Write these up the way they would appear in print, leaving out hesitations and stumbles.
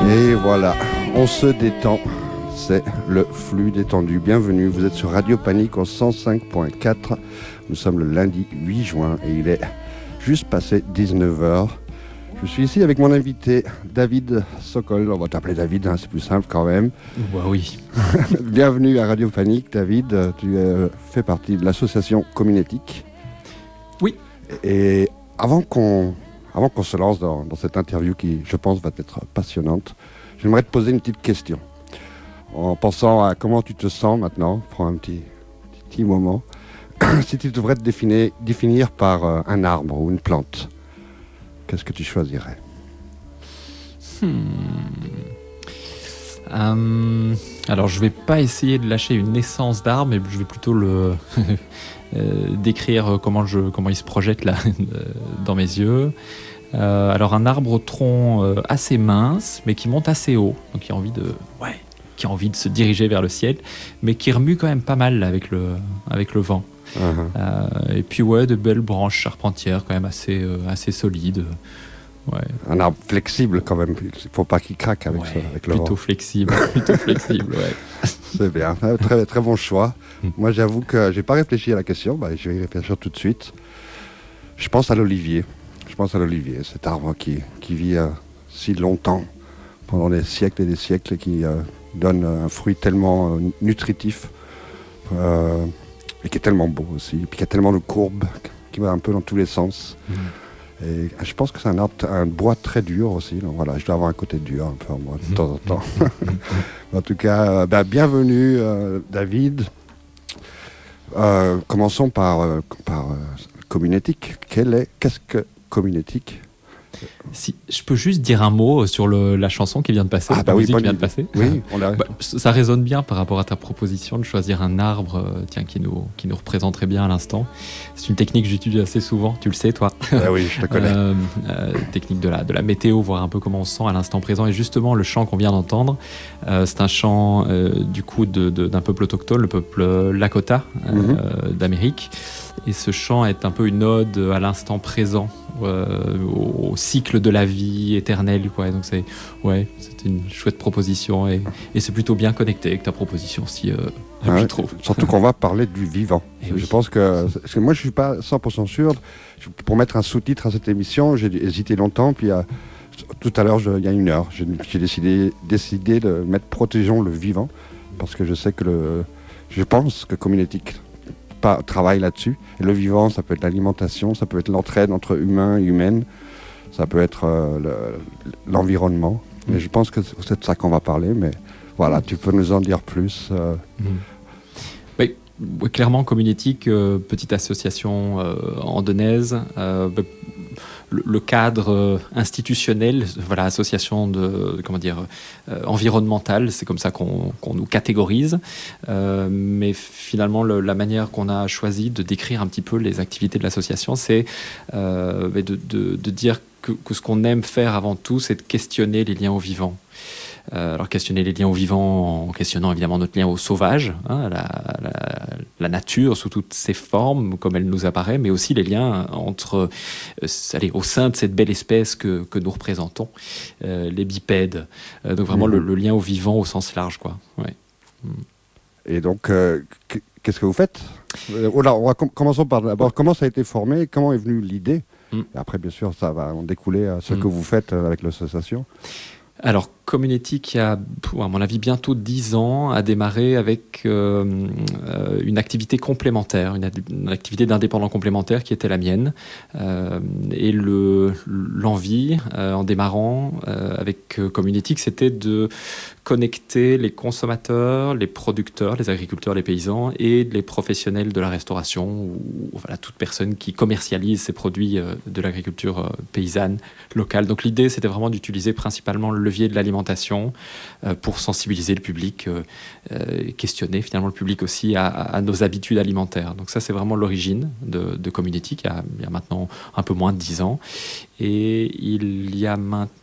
Et voilà, on se détend. C'est le flux détendu. Bienvenue, vous êtes sur Radio Panique au 105.4. Nous sommes le lundi 8 juin et il est juste passé 19h. Je suis ici avec mon invité David Sokol. On va t'appeler David, hein, c'est plus simple quand même. Bah oui. Bienvenue à Radio Panique, David. Tu fais partie de l'association Communétique. Oui. Et avant qu'on se lance dans cette interview qui, je pense, va être passionnante, j'aimerais te poser une petite question. En pensant à comment tu te sens maintenant, prends un petit moment. Si tu devrais te définir par un arbre ou une plante, qu'est-ce que tu choisirais ? Alors, je vais pas essayer de lâcher une essence d'arbre, mais je vais plutôt le décrire comment il se projette là dans mes yeux. Alors, un arbre au tronc assez mince, mais qui monte assez haut, donc qui a envie de se diriger vers le ciel, mais qui remue quand même pas mal là, avec le vent. Uh-huh. Et puis de belles branches charpentières quand même assez solides. Ouais. Un arbre flexible quand même, il ne faut pas qu'il craque avec le vent. Plutôt flexible, ouais. C'est bien, très, très bon choix. Moi j'avoue que je n'ai pas réfléchi à la question, je vais y réfléchir tout de suite. Je pense à l'olivier, cet arbre qui vit si longtemps, pendant des siècles et des siècles, et qui donne un fruit tellement nutritif, et qui est tellement beau aussi, et puis qui a tellement de courbes, qui va un peu dans tous les sens. Et je pense que c'est un bois très dur aussi, donc voilà, je dois avoir un côté dur un peu en moi de temps en temps. En tout cas, bienvenue David. Commençons par Communétique. Qu'est-ce que Communétique ? Si je peux juste dire un mot sur la chanson qui vient de passer, la musique qui vient de passer. Oui, on l'a. Ça résonne bien par rapport à ta proposition de choisir un arbre qui nous représenterait bien à l'instant. C'est une technique que j'utilise assez souvent, tu le sais toi. Oui, je te connais. Technique de la météo, voir un peu comment on se sent à l'instant présent. Et justement, le chant qu'on vient d'entendre, c'est un chant du coup d'un peuple autochtone, le peuple Lakota d'Amérique. Et ce chant est un peu une ode à l'instant présent, au cycle de la vie éternelle, quoi. Donc c'était une chouette proposition et c'est plutôt bien connecté avec ta proposition, je trouve. Surtout qu'on va parler du vivant. Je pense parce que moi je suis pas 100% sûr. Pour mettre un sous-titre à cette émission, j'ai hésité longtemps, puis tout à l'heure, il y a une heure, j'ai décidé de mettre Protégeons le vivant, parce que je pense que Communétique travaille là-dessus. Et le vivant, ça peut être l'alimentation, ça peut être l'entraide entre humains et humaines, ça peut être l'environnement. Mais je pense que c'est de ça qu'on va parler. Mais voilà, tu peux nous en dire plus. Oui, clairement, Communétique, petite association andenaise. Le cadre institutionnel, association environnementale, c'est comme ça qu'on nous catégorise. Mais finalement, la manière qu'on a choisi de décrire un petit peu les activités de l'association, c'est de dire que ce qu'on aime faire avant tout, c'est de questionner les liens aux vivants. Alors questionner les liens aux vivants en questionnant évidemment notre lien au sauvage, la nature sous toutes ses formes comme elle nous apparaît, mais aussi les liens au sein de cette belle espèce que nous représentons, les bipèdes. Donc vraiment le lien aux vivants au sens large, quoi. Ouais. Et donc qu'est-ce que vous faites ? Commençons par d'abord comment ça a été formé, comment est venue l'idée. Et après bien sûr ça va en découler à ce que vous faites avec l'association. Alors, Communétique, qui a, à mon avis, bientôt 10 ans, a démarré avec une activité complémentaire, une activité d'indépendant complémentaire qui était la mienne. Et l'envie, en démarrant avec Communétique, c'était de connecter les consommateurs, les producteurs, les agriculteurs, les paysans et les professionnels de la restauration ou toute personne qui commercialise ces produits de l'agriculture paysanne locale. Donc l'idée, c'était vraiment d'utiliser principalement le levier de l'alimentation pour sensibiliser le public, questionner finalement le public aussi à nos habitudes alimentaires. Donc ça, c'est vraiment l'origine de Communétique, il y a maintenant un peu moins de 10 ans. Et il y a maintenant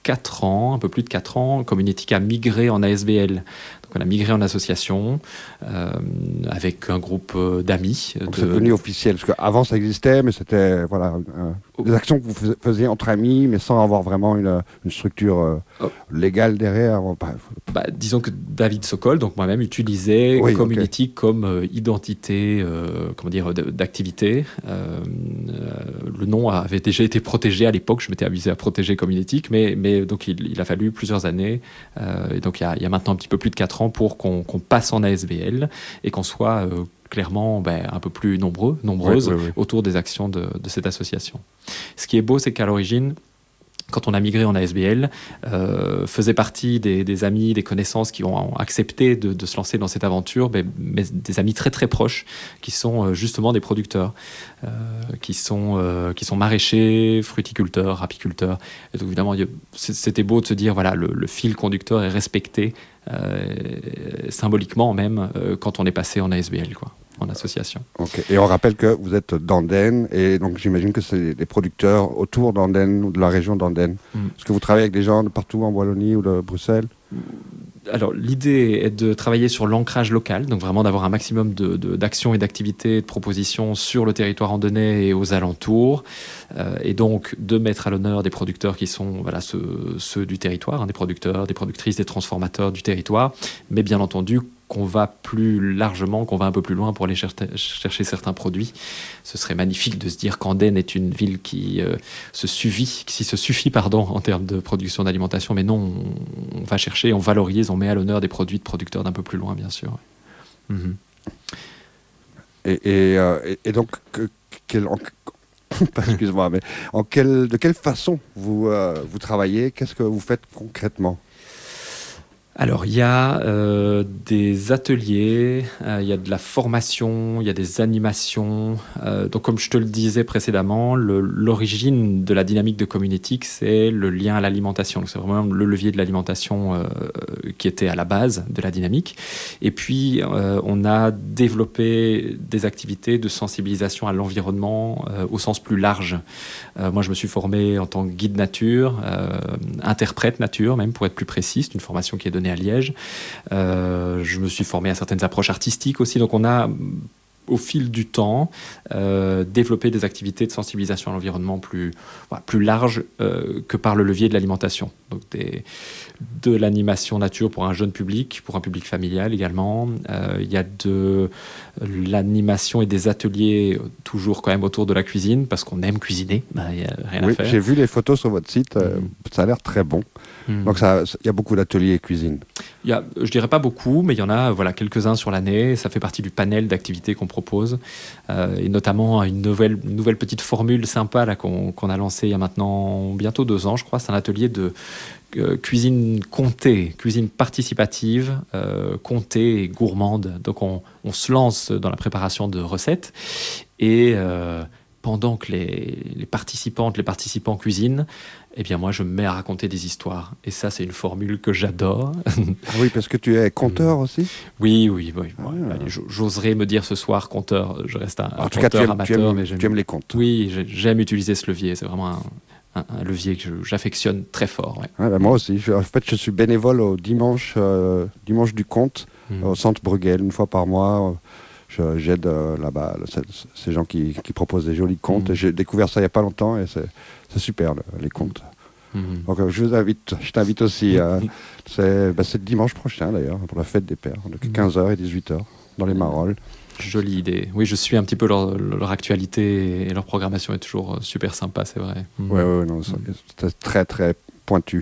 4 ans, un peu plus de 4 ans, Communétique a migré en ASBL. Donc on a migré en association avec un groupe d'amis. Donc c'est devenu officiel, parce qu'avant ça existait, mais c'était des actions que vous faisiez entre amis, mais sans avoir vraiment une structure légale derrière. Disons que David Sokol, donc moi-même, utilisait Communétique comme identité d'activité. Le nom avait déjà été protégé à l'époque, je m'étais amusé à protéger Communétique, mais donc il a fallu plusieurs années, et donc il y a maintenant un petit peu plus de 4 ans pour qu'on passe en ASBL et qu'on soit clairement un peu plus nombreuses autour des actions de cette association. Ce qui est beau, c'est qu'à l'origine, quand on a migré en ASBL, faisait partie des amis, des connaissances qui ont accepté de se lancer dans cette aventure, mais des amis très très proches qui sont justement des producteurs, qui sont maraîchers, fruticulteurs, apiculteurs. Et donc évidemment, c'était beau de se dire, voilà, le fil conducteur est respecté symboliquement même quand on est passé en ASBL, en association. Okay. Et on rappelle que vous êtes d'Andenne, et donc j'imagine que c'est des producteurs autour d'Andenne ou de la région d'Andenne. Est-ce que vous travaillez avec des gens de partout en Wallonie ou de Bruxelles ? Alors, l'idée est de travailler sur l'ancrage local, donc vraiment d'avoir un maximum d'actions et d'activités, de propositions sur le territoire andennais et aux alentours, et donc de mettre à l'honneur des producteurs qui sont ceux du territoire, des producteurs, des productrices, des transformateurs du territoire, mais bien entendu qu'on va plus largement, qu'on va un peu plus loin pour aller chercher certains produits. Ce serait magnifique de se dire qu'Andenne est une ville qui se suffit en termes de production d'alimentation, mais non, on va chercher, on valorise, on met à l'honneur des produits de producteurs d'un peu plus loin, bien sûr. Mm-hmm. Et donc, excuse-moi, mais de quelle façon vous travaillez ? Qu'est-ce que vous faites concrètement ? Alors, il y a des ateliers, il y a de la formation, il y a des animations. Donc, comme je te le disais précédemment, l'origine de la dynamique de Communétique, c'est le lien à l'alimentation. Donc, c'est vraiment le levier de l'alimentation qui était à la base de la dynamique. Et puis, on a développé des activités de sensibilisation à l'environnement au sens plus large. Moi, je me suis formé en tant que guide nature, interprète nature même, pour être plus précis. C'est une formation qui est donnée à Liège. Je me suis formé à certaines approches artistiques aussi. Donc on a, au fil du temps, développé des activités de sensibilisation à l'environnement plus larges que par le levier de l'alimentation. Donc de l'animation nature pour un jeune public, pour un public familial également. Il y a de l'animation et des ateliers toujours quand même autour de la cuisine, parce qu'on aime cuisiner, il n'y a rien à faire. J'ai vu les photos sur votre site, ça a l'air très bon. Donc il y a beaucoup d'ateliers cuisine. Je ne dirais pas beaucoup, mais il y en a quelques-uns sur l'année. Ça fait partie du panel d'activités qu'on propose. Et notamment une nouvelle petite formule sympa qu'on a lancée il y a maintenant bientôt 2 ans, je crois. C'est un atelier de cuisine comptée, cuisine participative, comptée et gourmande. Donc on se lance dans la préparation de recettes et pendant que les participants cuisinent, eh bien moi je me mets à raconter des histoires. Et ça, c'est une formule que j'adore. Ah oui, parce que tu es conteur aussi ? Oui. Allez, j'oserais me dire ce soir conteur. Je reste un conteur amateur. Tu aimes les contes ? Oui, j'aime utiliser ce levier. C'est vraiment un levier que j'affectionne très fort. Ouais. Ouais, moi aussi. Je suis bénévole au dimanche du conte au Centre Bruegel, une fois par mois. J'aide là-bas ces gens qui proposent des jolis contes. J'ai découvert ça il n'y a pas longtemps et c'est super, les contes. Donc je t'invite aussi. C'est dimanche prochain d'ailleurs, pour la fête des pères, de 15h et 18h, dans les Marolles. Jolie idée. Oui, je suis un petit peu leur actualité et leur programmation est toujours super sympa, c'est vrai. Oui, c'est très très pointu.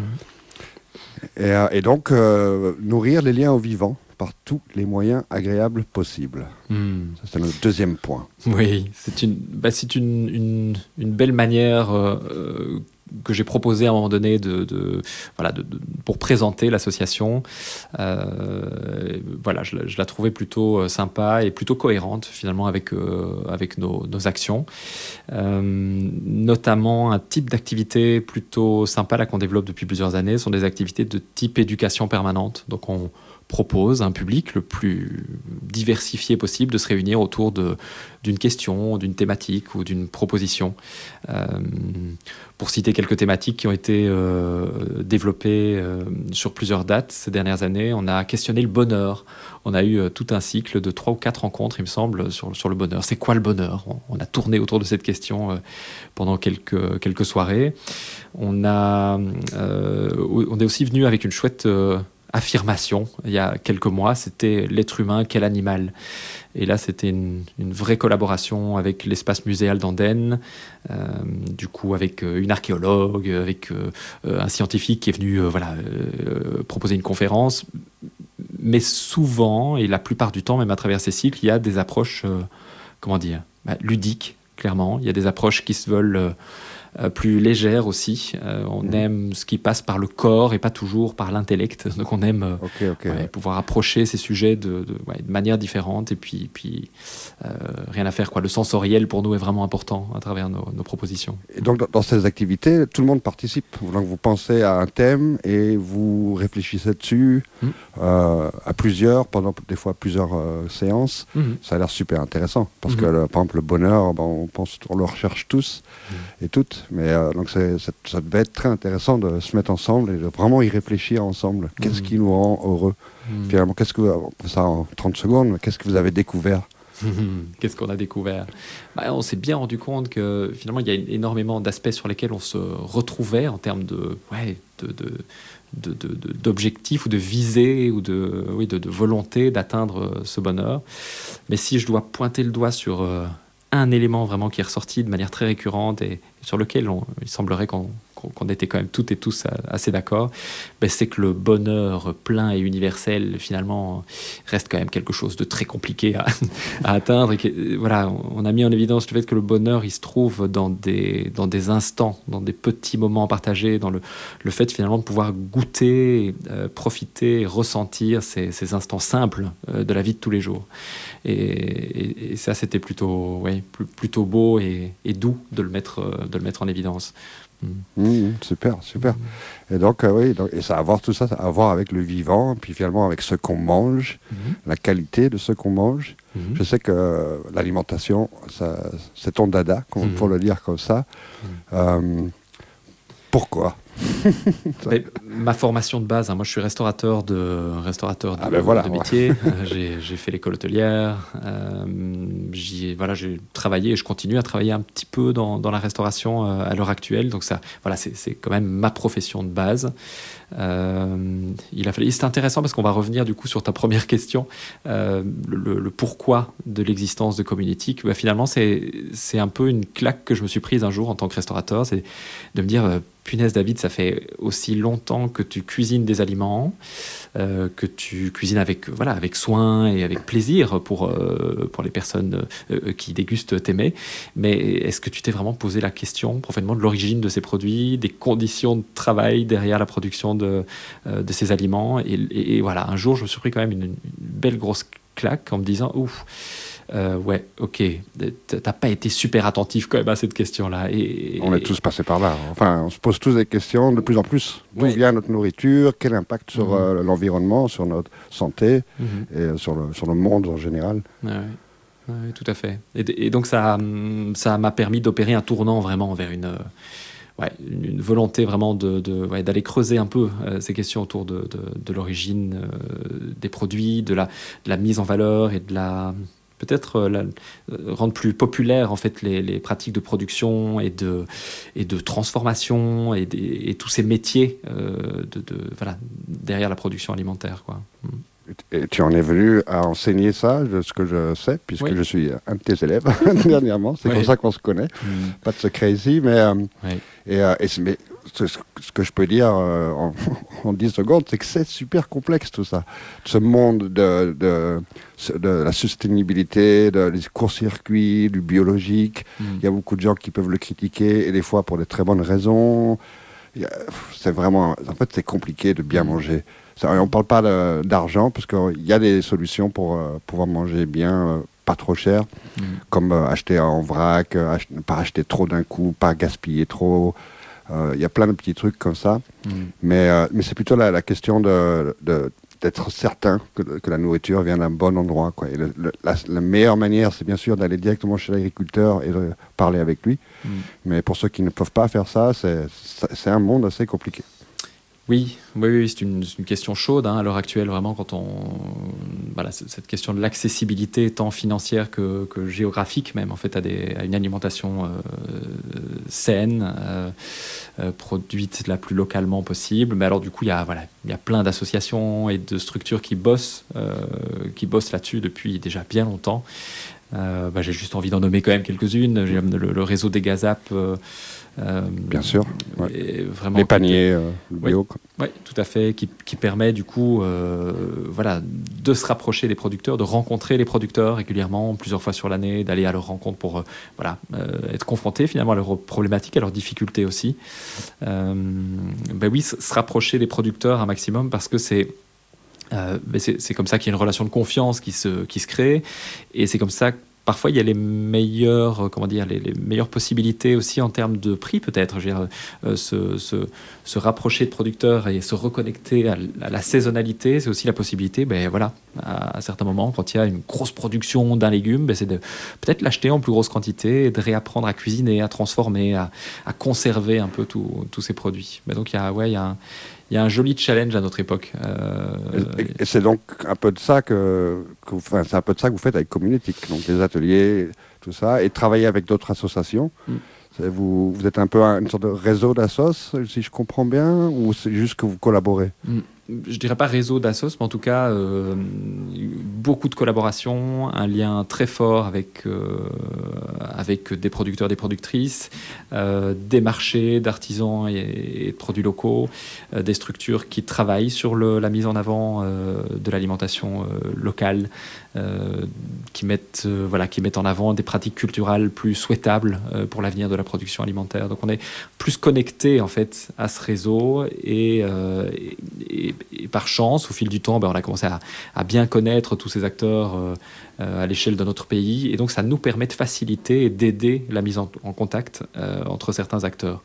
Et donc, nourrir les liens au vivant par tous les moyens agréables possibles. Ça, c'est notre deuxième point. Oui, c'est une belle manière que j'ai proposée à un moment donné pour présenter l'association. Je la trouvais plutôt sympa et plutôt cohérente finalement avec nos actions. Notamment un type d'activité plutôt sympa qu'on développe depuis plusieurs années sont des activités de type éducation permanente. Donc on propose à un public le plus diversifié possible de se réunir autour d'une question, d'une thématique ou d'une proposition. Pour citer quelques thématiques qui ont été développées sur plusieurs dates ces dernières années. On a questionné le bonheur. On a eu tout un cycle de 3 ou 4 rencontres, il me semble, sur le bonheur. C'est quoi le bonheur ? On a tourné autour de cette question pendant quelques soirées. On est aussi venu avec une chouette affirmation il y a quelques mois. C'était l'être humain, quel animal ? Et là, c'était une vraie collaboration avec l'espace muséal d'Andenne, du coup avec une archéologue, avec un scientifique qui est venu proposer une conférence. Mais souvent, et la plupart du temps, même à travers ces cycles, il y a des approches, ludiques, clairement. Il y a des approches qui se veulent plus légères aussi. On aime ce qui passe par le corps et pas toujours par l'intellect. Donc on aime pouvoir approcher ces sujets de manière différente. Et puis rien à faire, quoi. Le sensoriel pour nous est vraiment important à travers nos propositions. Et donc dans ces activités, tout le monde participe. Donc vous pensez à un thème et vous réfléchissez dessus à plusieurs, pendant des fois plusieurs séances. Ça a l'air super intéressant. Parce que par exemple le bonheur, on le recherche tous et toutes. Mais donc ça devait être très intéressant de se mettre ensemble et de vraiment y réfléchir ensemble. Qu'est-ce qui nous rend heureux ? Finalement, en 30 secondes, qu'est-ce que vous avez découvert ? Qu'est-ce qu'on a découvert ? On s'est bien rendu compte que finalement il y a énormément d'aspects sur lesquels on se retrouvait en termes d'objectifs ou de visées ou de volonté d'atteindre ce bonheur. Mais si je dois pointer le doigt sur un élément vraiment qui est ressorti de manière très récurrente et sur lequel il semblerait qu'on était quand même toutes et tous assez d'accord, c'est que le bonheur plein et universel finalement reste quand même quelque chose de très compliqué à atteindre. Et on a mis en évidence le fait que le bonheur il se trouve dans des instants, dans des petits moments partagés, dans le fait finalement de pouvoir goûter, profiter, ressentir ces instants simples de la vie de tous les jours. Et ça c'était plutôt beau et doux de le mettre en évidence. Super. Et donc, et ça a à voir tout ça, ça a à voir avec le vivant, puis finalement avec ce qu'on mange, la qualité de ce qu'on mange. Je sais que l'alimentation, c'est ton dada, pour le dire comme ça. Pourquoi ? Ma formation de base, moi je suis restaurateur de métier. J'ai fait l'école hôtelière. J'ai travaillé et je continue à travailler un petit peu dans la restauration à l'heure actuelle. Donc c'est quand même ma profession de base. C'est intéressant parce qu'on va revenir du coup sur ta première question, le pourquoi de l'existence de Communétique. Finalement, c'est un peu une claque que je me suis prise un jour en tant que restaurateur, c'est de me dire punaise David, ça fait aussi longtemps que tu cuisines des aliments, que tu cuisines avec soin et avec plaisir pour les personnes qui dégustent tes mets. Mais est-ce que tu t'es vraiment posé la question profondément de l'origine de ces produits, des conditions de travail derrière la production de ces aliments et voilà, un jour je me suis pris quand même une belle grosse claque en me disant ouf. T'as pas été super attentif quand même à cette question-là. On est tous passés par là. Enfin, on se pose tous des questions de plus en plus. D'où vient notre nourriture ? Quel impact sur l'environnement, sur notre santé et sur le monde en général ? Oui, tout à fait. Et donc ça m'a permis d'opérer un tournant vraiment vers une volonté vraiment d'aller creuser un peu ces questions autour de l'origine des produits, de la mise en valeur et de la... peut-être rendre plus populaire en fait les pratiques de production et de transformation et tous ces métiers derrière la production alimentaire, quoi. Et tu en es venu à enseigner ça, de ce que je sais, puisque je suis un de tes élèves dernièrement. C'est comme ça qu'on se connaît. Pas de secret ici, mais ce que je peux dire en 10 secondes, c'est que c'est super complexe tout ça. Ce monde de la sustainabilité, des courts-circuits, du biologique. Il y a beaucoup de gens qui peuvent le critiquer, et des fois pour des très bonnes raisons. C'est vraiment... En fait, c'est compliqué de bien manger. On ne parle pas d'argent, parce qu'il y a des solutions pour pouvoir manger bien, pas trop cher, comme acheter en vrac, pas acheter trop d'un coup, pas gaspiller trop. Il y a plein de petits trucs comme ça. Mais c'est plutôt la question d'être certain que la nourriture vient d'un bon endroit, quoi. Et la meilleure manière, c'est bien sûr d'aller directement chez l'agriculteur et de parler avec lui. Mais pour ceux qui ne peuvent pas faire ça, c'est un monde assez compliqué. Oui, c'est une question chaude à l'heure actuelle, vraiment, voilà, cette question de l'accessibilité tant financière que géographique même, en fait, à une alimentation saine, produite la plus localement possible. Mais alors, du coup, il y a plein d'associations et de structures qui bossent là-dessus depuis déjà bien longtemps. J'ai juste envie d'en nommer quand même quelques-unes. J'ai le réseau des Gazap. Bien sûr, vraiment les paniers bio. Oui, tout à fait, qui permet du coup de se rapprocher des producteurs, de rencontrer les producteurs régulièrement, plusieurs fois sur l'année, d'aller à leur rencontre pour être confronté finalement à leurs problématiques, à leurs difficultés aussi. Se rapprocher des producteurs un maximum, parce que c'est comme ça qu'il y a une relation de confiance qui se crée, et c'est comme ça que parfois il y a les meilleures possibilités aussi en termes de prix, peut-être. Se rapprocher de producteurs et se reconnecter à la saisonnalité, c'est aussi la possibilité, à certains moments, quand il y a une grosse production d'un légume, c'est de peut-être l'acheter en plus grosse quantité et de réapprendre à cuisiner, à transformer, à conserver un peu tous ces produits. Donc il y a un joli challenge à notre époque. Et c'est donc un peu de ça que vous faites avec Communétique, donc les ateliers, tout ça, et travailler avec d'autres associations. Vous êtes un peu une sorte de réseau d'assos, si je comprends bien, ou c'est juste que vous collaborez? Je dirais pas réseau d'assos, mais en tout cas beaucoup de collaboration, un lien très fort avec des producteurs, des productrices, des marchés d'artisans et de produits locaux, des structures qui travaillent sur la mise en avant de l'alimentation locale, qui mettent en avant des pratiques culturelles plus souhaitables pour l'avenir de la production alimentaire. Donc on est plus connecté en fait à ce réseau, et par chance, au fil du temps, on a commencé à bien connaître tous ces acteurs à l'échelle de notre pays, et donc ça nous permet de faciliter et d'aider la mise en contact entre certains acteurs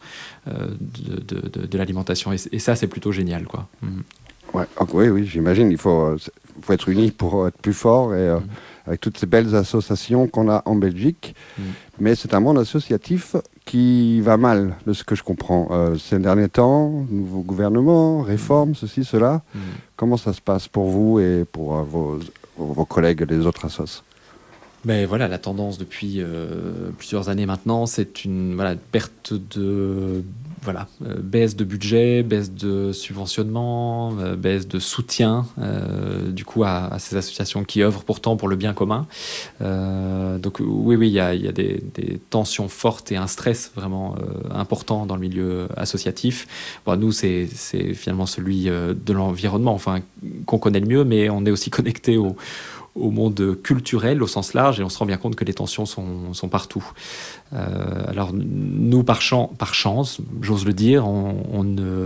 de l'alimentation, et ça c'est plutôt génial, quoi. Oui, j'imagine. Il faut être unis pour être plus fort, et avec toutes ces belles associations qu'on a en Belgique. Mais c'est un monde associatif qui va mal, de ce que je comprends. Ces derniers temps, nouveau gouvernement, réforme, ceci, cela. Comment ça se passe pour vous et pour vos collègues des autres assos? La tendance depuis plusieurs années maintenant, c'est une perte de baisse de budget, baisse de subventionnement, baisse de soutien du coup à ces associations qui œuvrent pourtant pour le bien commun. Donc oui, il y a des tensions fortes et un stress vraiment important dans le milieu associatif. Nous, c'est finalement celui de l'environnement, qu'on connaît le mieux, mais on est aussi connecté au monde culturel au sens large, et on se rend bien compte que les tensions sont partout. Alors nous, par chance, j'ose le dire, on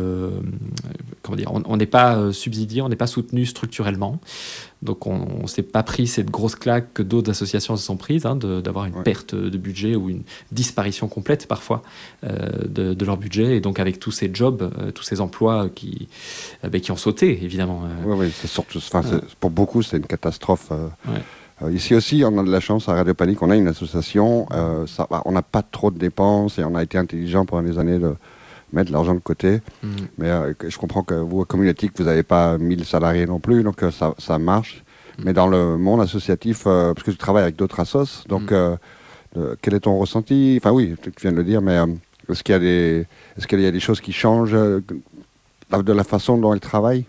n'est pas subsidié, on n'est pas soutenu structurellement. Donc on ne s'est pas pris cette grosse claque que d'autres associations se sont prises, d'avoir une perte de budget ou une disparition complète parfois de leur budget, et donc avec tous ces jobs, tous ces emplois qui ont sauté, évidemment. Oui, c'est surtout, pour beaucoup c'est une catastrophe. Ici aussi, on a de la chance à Radio Panique, on a une association, on n'a pas trop de dépenses, et on a été intelligent pendant des années de mettre de l'argent de côté. Mais je comprends que vous, à Communétique, vous n'avez pas 1000 salariés non plus, donc ça marche. Mais dans le monde associatif, parce que tu travailles avec d'autres assos, donc quel est ton ressenti? Enfin oui, tu viens de le dire, mais est-ce qu'il y a des choses qui changent de la façon dont ils travaillent?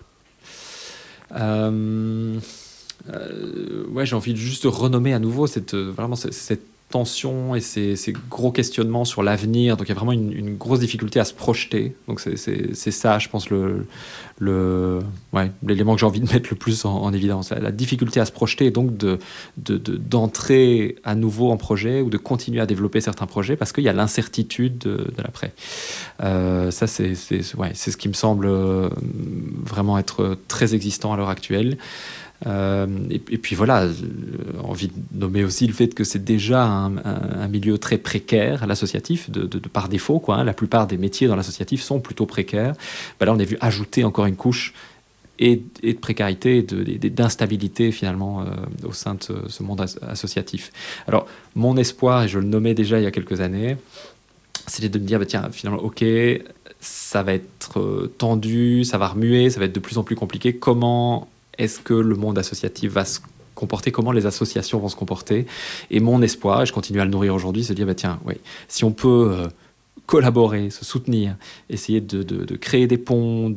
J'ai envie de juste renommer à nouveau cette tension et ces gros questionnements sur l'avenir. Donc il y a vraiment une grosse difficulté à se projeter. Donc c'est ça, je pense, l'élément que j'ai envie de mettre le plus en évidence. La difficulté à se projeter, et donc d'entrer à nouveau en projet, ou de continuer à développer certains projets, parce qu'il y a l'incertitude de l'après. Ça, c'est ce qui me semble vraiment être très existant à l'heure actuelle. Et puis envie de nommer aussi le fait que c'est déjà un milieu très précaire, l'associatif, de par défaut, La plupart des métiers dans l'associatif sont plutôt précaires. Là, on a vu ajouter encore une couche et de précarité, d'instabilité finalement au sein de ce monde associatif. Alors, mon espoir, et je le nommais déjà il y a quelques années, c'était de me dire, tiens, finalement, ok, ça va être tendu, ça va remuer, ça va être de plus en plus compliqué. Comment est-ce que le monde associatif va se comporter, comment les associations vont se comporter? Et mon espoir, et je continue à le nourrir aujourd'hui, c'est de dire, tiens, oui, si on peut collaborer, se soutenir, essayer de créer des ponts,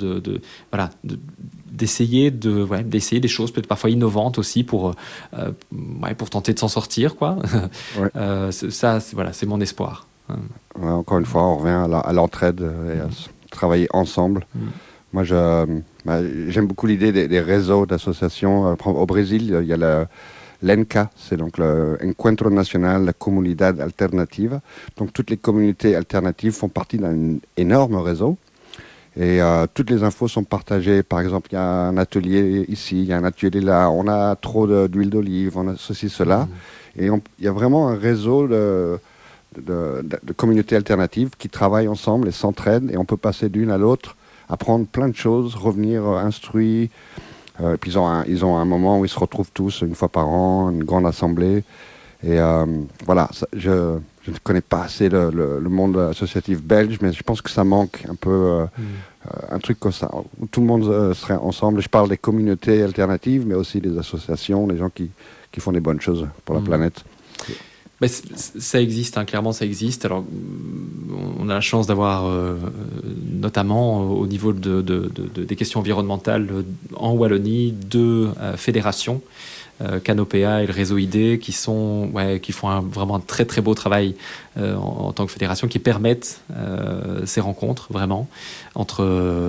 d'essayer des choses peut-être parfois innovantes aussi pour tenter de s'en sortir, quoi. Ouais. C'est mon espoir. Ouais, encore une fois, on revient à l'entraide et à travailler ensemble. Moi, j'aime beaucoup l'idée des réseaux d'associations. Au Brésil, il y a l'ENCA, c'est donc le Encuentro Nacional de Comunidad Alternativa. Donc toutes les communautés alternatives font partie d'un énorme réseau. Et toutes les infos sont partagées. Par exemple, il y a un atelier ici, il y a un atelier là, on a trop d'huile d'olive, on a ceci, cela. Et il y a vraiment un réseau de communautés alternatives qui travaillent ensemble et s'entraident. Et on peut passer d'une à l'autre, apprendre plein de choses, revenir instruits. Puis ils ont un moment où ils se retrouvent tous une fois par an, une grande assemblée. Et voilà, je ne connais pas assez le monde associatif belge, mais je pense que ça manque un peu un truc comme ça, où tout le monde serait ensemble. Je parle des communautés alternatives, mais aussi des associations, des gens qui font des bonnes choses pour la planète. Ben, ça existe, clairement ça existe. Alors, on a la chance d'avoir, notamment au niveau des questions environnementales en Wallonie, 2 fédérations, Canopéa et le réseau ID, qui font vraiment un très très beau travail en tant que fédération, qui permettent ces rencontres vraiment entre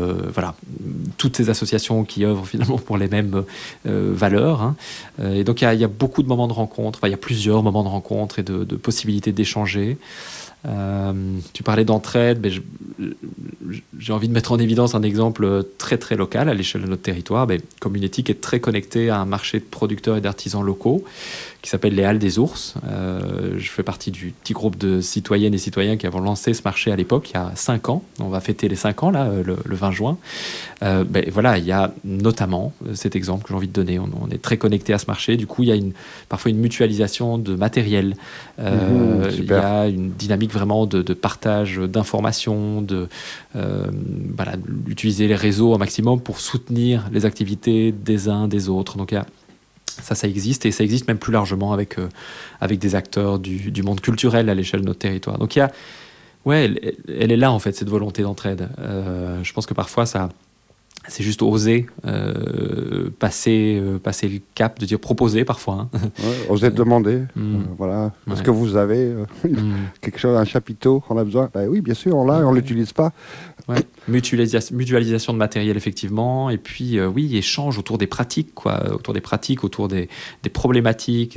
toutes ces associations qui œuvrent finalement pour les mêmes valeurs. Hein. Et donc il y a beaucoup de moments de rencontre, il y a plusieurs moments de rencontre et de possibilités d'échanger. Tu parlais d'entraide, mais j'ai envie de mettre en évidence un exemple très très local à l'échelle de notre territoire. Community qui est très connecté à un marché de producteurs et d'artisans locaux qui s'appelle les Halles des Ours. Je fais partie du petit groupe de citoyennes et citoyens qui avons lancé ce marché à l'époque, il y a 5 ans. On va fêter les 5 ans là, le 20 juin. Il y a notamment cet exemple que j'ai envie de donner. On est très connecté à ce marché. Du coup, il y a parfois une mutualisation de matériel. Il y a une dynamique vraiment de partage d'informations, d'utiliser les réseaux au maximum pour soutenir les activités des uns des autres. Donc ça existe, et ça existe même plus largement avec des acteurs du monde culturel à l'échelle de notre territoire. Donc elle est là en fait, cette volonté d'entraide. Je pense que parfois c'est juste oser passer le cap, de dire proposer parfois. Hein. Ouais, oser demander. Voilà. Est-ce que vous avez quelque chose, un chapiteau qu'on a besoin? Oui, bien sûr, on l'a, on ne l'utilise pas. Ouais. Mutualisation de matériel, effectivement. Et puis, échange autour des pratiques, autour des problématiques,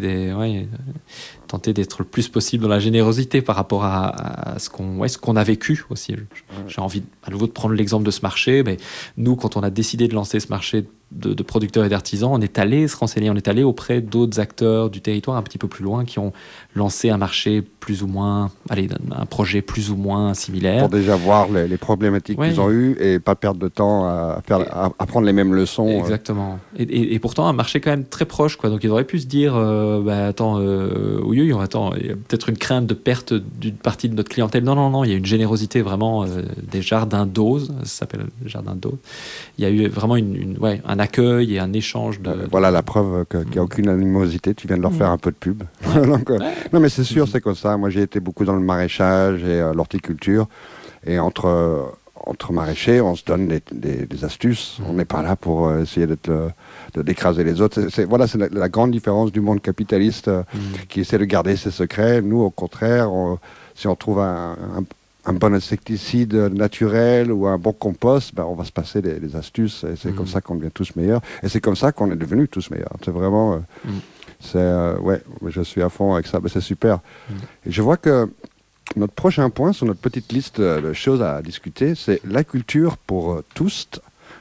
tenter d'être le plus possible dans la générosité par rapport à ce qu'on a vécu aussi. J'ai envie à nouveau de prendre l'exemple de ce marché. Mais nous, quand on a décidé de lancer ce marché de producteurs et d'artisans, on est allé se renseigner, on est allé auprès d'autres acteurs du territoire un petit peu plus loin qui ont lancé un marché plus ou moins, un projet plus ou moins similaire. Pour déjà voir les problématiques qu'ils ont eues et pas perdre de temps à prendre les mêmes leçons. Exactement. Et pourtant, un marché quand même très proche, quoi. Donc ils auraient pu se dire, il y a peut-être une crainte de perte d'une partie de notre clientèle. Non, il y a une générosité vraiment des jardins d'Auze, ça s'appelle les jardins d'Auze. Il y a eu vraiment un accueil et un échange voilà la preuve qu'il n'y a aucune animosité. Tu viens de leur faire un peu de pub. Donc, non, mais c'est sûr, c'est comme ça. Moi, j'ai été beaucoup dans le maraîchage et l'horticulture. Et entre maraîchers, on se donne des astuces. On n'est pas là pour essayer d'écraser les autres. C'est la grande différence du monde capitaliste qui essaie de garder ses secrets. Nous, au contraire, si on trouve un bon insecticide naturel ou un bon compost, on va se passer des astuces, et c'est comme ça qu'on devient tous meilleurs, et c'est comme ça qu'on est devenus tous meilleurs. C'est vraiment je suis à fond avec ça, c'est super. Et je vois que notre prochain point sur notre petite liste de choses à discuter, c'est la culture pour tous,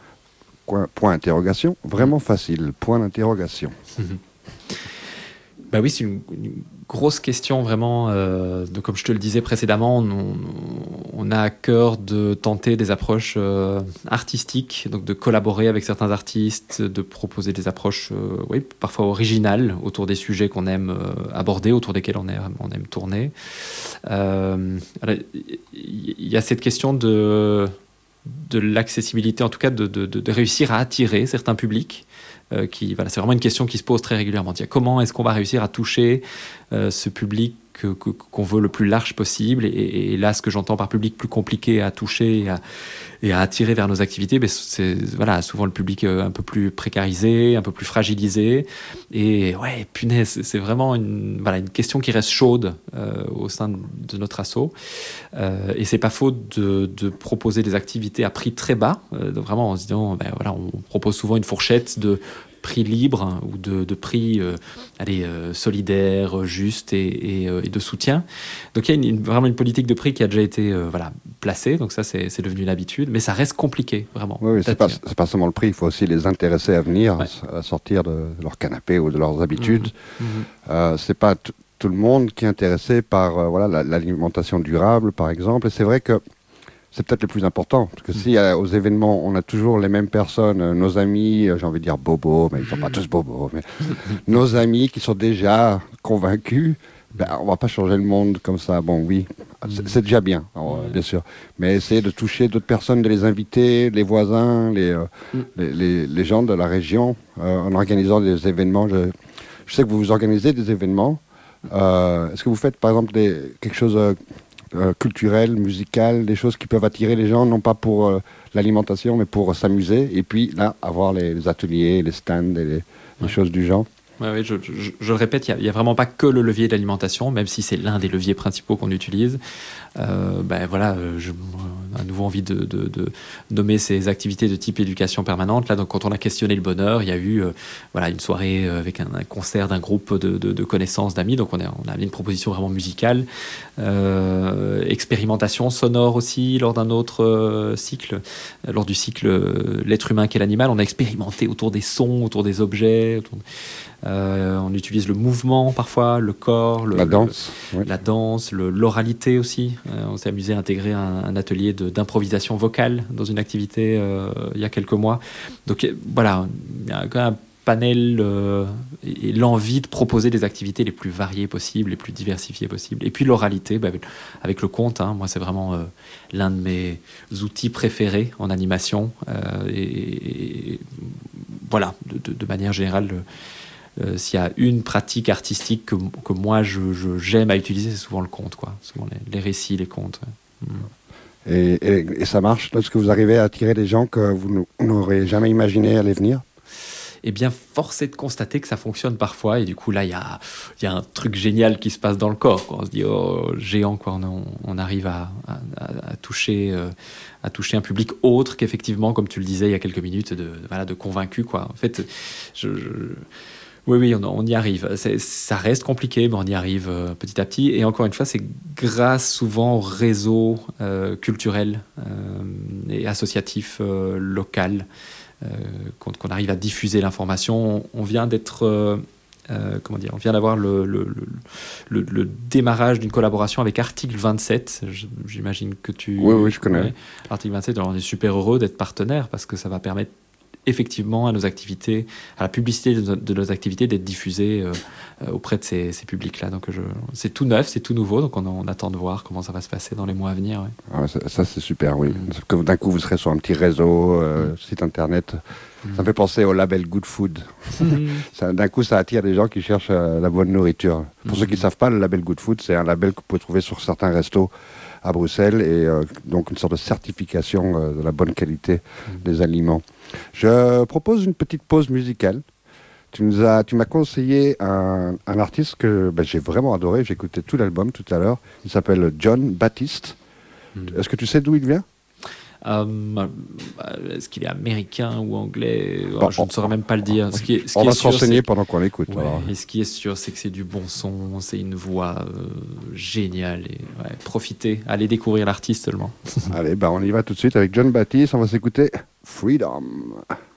point d'interrogation, vraiment facile, point d'interrogation. Bah oui, c'est une grosse question vraiment. Donc comme je te le disais précédemment, on a à cœur de tenter des approches artistiques, donc de collaborer avec certains artistes, de proposer des approches oui, parfois originales autour des sujets qu'on aime aborder, autour desquels on aime tourner. Il y a cette question de l'accessibilité, en tout cas de réussir à attirer certains publics. Voilà, c'est vraiment une question qui se pose très régulièrement. Comment est-ce qu'on va réussir à toucher ce public qu'on veut le plus large possible, et là, ce que j'entends par public plus compliqué à toucher et à attirer vers nos activités, c'est voilà, souvent le public un peu plus précarisé, un peu plus fragilisé. Et ouais, punaise, c'est vraiment une question qui reste chaude au sein de notre asso. Et c'est pas faux de proposer des activités à prix très bas, vraiment en se disant, voilà, on propose souvent une fourchette de prix libre ou de prix solidaire, juste et de soutien. Donc il y a vraiment une politique de prix qui a déjà été placée, donc ça c'est devenu l'habitude, mais ça reste compliqué, vraiment. Oui, c'est pas seulement le prix, il faut aussi les intéresser à venir, à sortir de leur canapé ou de leurs habitudes. C'est pas tout le monde qui est intéressé par l'alimentation durable, par exemple, et c'est vrai que c'est peut-être le plus important, parce que si aux événements, on a toujours les mêmes personnes, nos amis, j'ai envie de dire bobos, mais ils ne sont pas tous bobos, mais nos amis qui sont déjà convaincus, on ne va pas changer le monde comme ça. Bon, oui, c'est déjà bien, bien sûr, mais essayer de toucher d'autres personnes, de les inviter, les voisins, les gens de la région, en organisant des événements. Je sais que vous organisez des événements. Est-ce que vous faites, par exemple, quelque chose culturel, musical, des choses qui peuvent attirer les gens, non pas pour l'alimentation, mais pour s'amuser, et puis là, avoir les ateliers, les stands et les choses du genre? Oui, je le répète, il n'y a vraiment pas que le levier de l'alimentation, même si c'est l'un des leviers principaux qu'on utilise. J'ai à nouveau envie de nommer ces activités de type éducation permanente. Là, donc, quand on a questionné le bonheur, il y a eu une soirée avec un concert d'un groupe de connaissances, d'amis. Donc on a une proposition vraiment musicale. Expérimentation sonore aussi lors d'un autre cycle. Lors du cycle L'être humain qu'est l'animal, on a expérimenté autour des sons, autour des objets. On utilise le mouvement parfois, le corps, la danse, la danse, l'oralité aussi. On s'est amusé à intégrer un atelier d'improvisation vocale dans une activité il y a quelques mois. Donc voilà, il y a quand même un panel et l'envie de proposer des activités les plus variées possibles, les plus diversifiées possibles. Et puis l'oralité, avec le conte, moi c'est vraiment l'un de mes outils préférés en animation. Et voilà, de manière générale, s'il y a une pratique artistique que moi j'aime à utiliser, c'est souvent le conte, quoi. Souvent les récits, les contes. Et ça marche? Est-ce que vous arrivez à attirer des gens que vous n'aurez jamais imaginé aller venir? Eh bien, force est de constater que ça fonctionne parfois, et du coup là il y a un truc génial qui se passe dans le corps, quoi. On se dit géant, quoi. On arrive à toucher un public autre qu'effectivement, comme tu le disais il y a quelques minutes, de convaincus, quoi. En fait, oui, on y arrive. Ça reste compliqué, mais on y arrive petit à petit. Et encore une fois, c'est grâce souvent au réseau culturel et associatif local qu'on arrive à diffuser l'information. On vient d'être... on vient d'avoir le démarrage d'une collaboration avec Article 27. J'imagine que tu... Oui, je connais. Ouais. Article 27, alors on est super heureux d'être partenaire parce que ça va permettre effectivement à nos activités, à la publicité de nos activités, d'être diffusée auprès de ces publics-là. Donc c'est tout neuf, c'est tout nouveau, donc on attend de voir comment ça va se passer dans les mois à venir. Ouais. Ah, ça c'est super, oui. Que d'un coup vous serez sur un petit réseau, site internet. Ça me fait penser au label Good Food. D'un coup, ça attire des gens qui cherchent la bonne nourriture. Pour ceux qui ne savent pas, le label Good Food, c'est un label que vous pouvez trouver sur certains restos à Bruxelles, et donc une sorte de certification de la bonne qualité des aliments. Je propose une petite pause musicale. Tu m'as conseillé un artiste que j'ai vraiment adoré. J'ai écouté tout l'album tout à l'heure. Il s'appelle John Baptiste. Est-ce que tu sais d'où il vient? Est-ce qu'il est américain ou anglais? Je ne saurais même pas le dire. On va se renseigner pendant qu'on l'écoute. Ouais, et ce qui est sûr, c'est que c'est du bon son, c'est une voix géniale. Et profitez, allez découvrir l'artiste seulement. Allez, on y va tout de suite avec John Baptiste. On va s'écouter Freedom.